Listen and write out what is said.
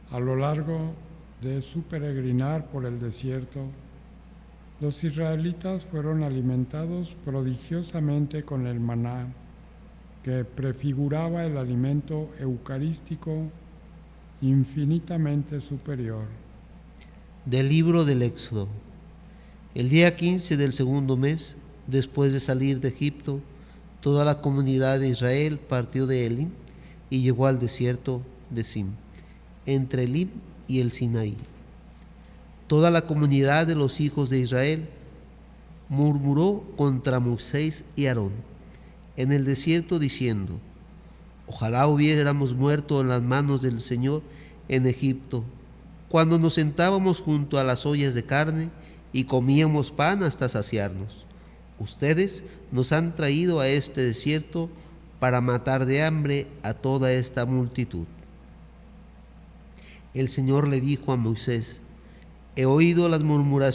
A lo largo de su peregrinar por el desierto, los israelitas fueron alimentados prodigiosamente con el maná, que prefiguraba el alimento eucarístico infinitamente superior. Del libro del Éxodo. El día 15 del segundo mes, después de salir de Egipto, toda la comunidad de Israel partió de Elim y llegó al desierto de Sin, entre Elim y el Sinaí. Toda la comunidad de los hijos de Israel murmuró contra Moisés y Aarón en el desierto diciendo: ojalá hubiéramos muerto en las manos del Señor en Egipto, cuando nos sentábamos junto a las ollas de carne y comíamos pan hasta saciarnos. Ustedes nos han traído a este desierto para matar de hambre a toda esta multitud. El Señor le dijo a Moisés: he oído las murmuraciones